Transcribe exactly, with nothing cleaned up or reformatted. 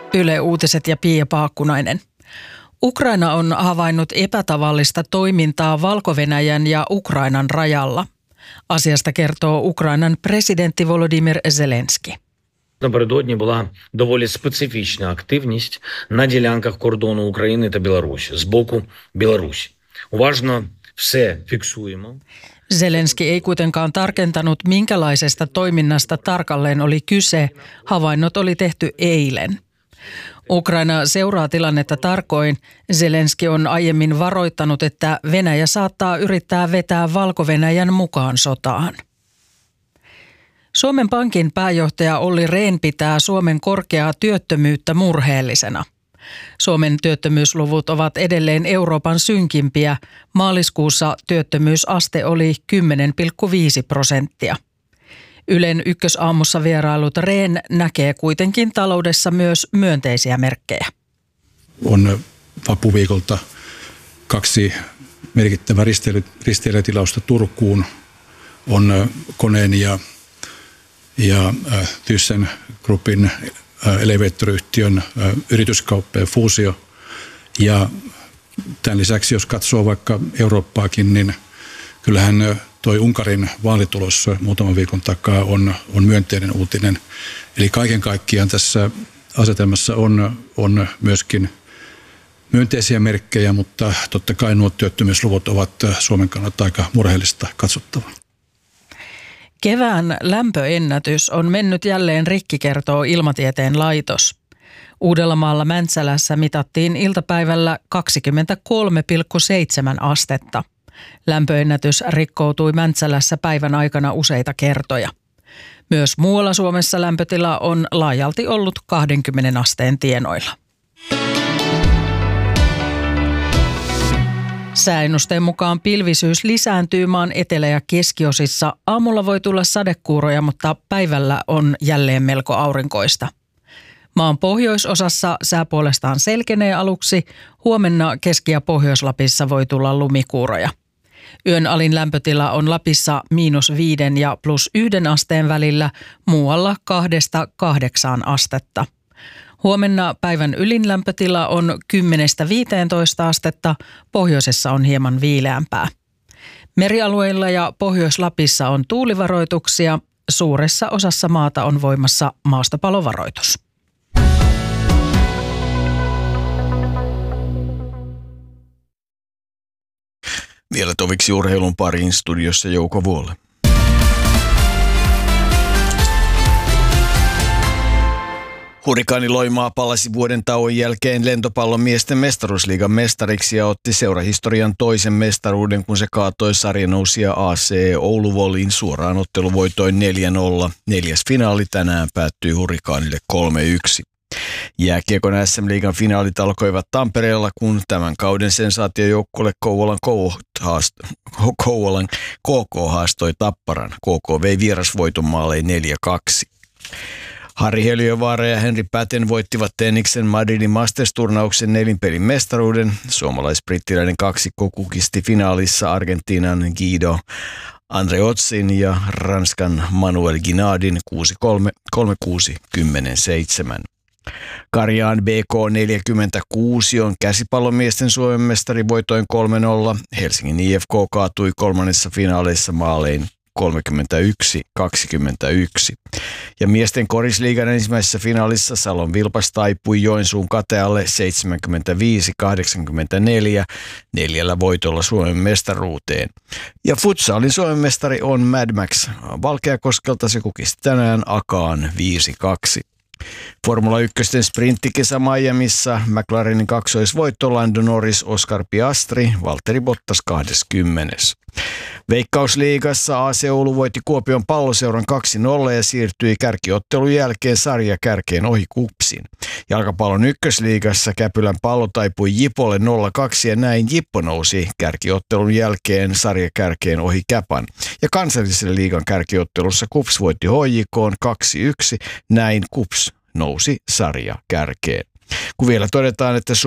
Yle Uutiset ja Pia Paakkunainen. Ukraina on havainnut epätavallista toimintaa Valko-Venäjän ja Ukrainan rajalla. Asiasta kertoo Ukrainan presidentti Volodymyr Zelenskyi. Напередодні була доволі специфічна активність на ділянках кордону України та Білорусі з боку Білорусі. Уважно все фіксуємо. Zelenskyi ei kuitenkaan tarkentanut, minkälaisesta toiminnasta tarkalleen oli kyse. Havainnot oli tehty eilen. Ukraina seuraa tilannetta tarkoin. Zelenskyi on aiemmin varoittanut, että Venäjä saattaa yrittää vetää Valko-Venäjän mukaan sotaan. Suomen Pankin pääjohtaja Olli Rehn pitää Suomen korkeaa työttömyyttä murheellisena. Suomen työttömyysluvut ovat edelleen Euroopan synkimpiä. Maaliskuussa työttömyysaste oli kymmenen pilkku viisi prosenttia. Ylen ykkösaamussa vierailut Rehn näkee kuitenkin taloudessa myös myönteisiä merkkejä. On vappuviikolta kaksi merkittävää risteily, risteilijätilausta Turkuun. On Koneen ja, ja äh, ThyssenKruppin äh, elevaattoriyhtiön äh, yrityskauppa ja fuusio. Ja tämän lisäksi, jos katsoo vaikka Eurooppaakin, niin kyllähän toi Unkarin vaalitulos muutaman viikon takaa on, on myönteinen uutinen. Eli kaiken kaikkiaan tässä asetelmassa on, on myöskin myönteisiä merkkejä, mutta totta kai nuo työttömyysluvut ovat Suomen kannalta aika murheellista katsottavaa. Kevään lämpöennätys on mennyt jälleen rikki, kertoo Ilmatieteen laitos. Uudellamaalla Mäntsälässä mitattiin iltapäivällä kaksikymmentäkolme pilkku seitsemän astetta. Lämpöennätys rikkoutui Mäntsälässä päivän aikana useita kertoja. Myös muualla Suomessa lämpötila on laajalti ollut kaksikymmentä asteen tienoilla. Sääennusteen mukaan pilvisyys lisääntyy maan etelä- ja keskiosissa. Aamulla voi tulla sadekuuroja, mutta päivällä on jälleen melko aurinkoista. Maan pohjoisosassa sää puolestaan selkenee aluksi. Huomenna Keski- ja Pohjois-Lapissa voi tulla lumikuuroja. Yön alin lämpötila on Lapissa miinus viiden ja plus yhden asteen välillä, muualla kahdesta kahdeksaan astetta. Huomenna päivän ylin lämpötila on kymmenestä viiteentoista astetta, pohjoisessa on hieman viileämpää. Merialueilla ja Pohjois-Lapissa on tuulivaroituksia, suuressa osassa maata on voimassa maastopalovaroitus. Vielä toviksi urheilun pariin, studiossa Jouko Vuolle. Hurrikaani Loimaa palasi vuoden tauon jälkeen lentopallon miesten mestaruusliigan mestariksi ja otti seurahistorian toisen mestaruuden, kun se kaatoi sarjanousia A C Oulu Volliin suoraan otteluvoitoin neljä nolla. Neljäs finaali tänään päättyi Hurrikaanille kolme yksi. Jääkiekon S M-liigan finaalit alkoivat Tampereella, kun tämän kauden sensaatiojoukkueelle Kouvolan, Kouvolan K K haastoi Tapparan. K K vei vierasvoiton maalein neljä kaksi. Harri Heliövaara ja Henri Päten voittivat tenniksen Madridin Masters-turnauksen nelinpelin mestaruuden. Suomalais-brittiläinen kaksikko kukisti finaalissa Argentiinan Guido Andreotsin ja Ranskan Manuel Guinardin kuusi kolme, kolme kuusi, kymmenen seitsemän. Karjaan B K neljäkymmentäkuusi on käsipallomiesten Suomen mestari voitoin kolme nolla. Helsingin I F K kaatui kolmannessa finaaleissa maalein kolmekymmentäyksi kaksikymmentäyksi. Ja miesten korisliigan ensimmäisessä finaalissa Salon Vilpas taipui Joensuun Katealle seitsemänkymmentäviisi kahdeksankymmentäneljä neljällä voitolla Suomen mestaruuteen. Ja futsalin Suomen mestari on Mad Max Valkeakoskelta, se kukisti tänään Akaan viisi kaksi. Formula yksi sprinttikesä Miamissa, McLarenin kaksoisvoitto, Lando Norris, Oscar Piastri, Valtteri Bottas kaksikymmentä. Veikkausliigassa A C Oulu voitti Kuopion Palloseuran kaksi nolla ja siirtyi kärkiottelun jälkeen sarjakärkeen ohi Kupsin. Jalkapallon ykkösliigassa Käpylän Pallo taipui Jipolle nolla kaksi ja näin Jippo nousi kärkiottelun jälkeen sarjakärkeen ohi Käpan. Ja kansallisen liigan kärkiottelussa Kups voitti H J K:n kaksi yksi, näin Kups nousi sarjakärkeen. Kun vielä todetaan, että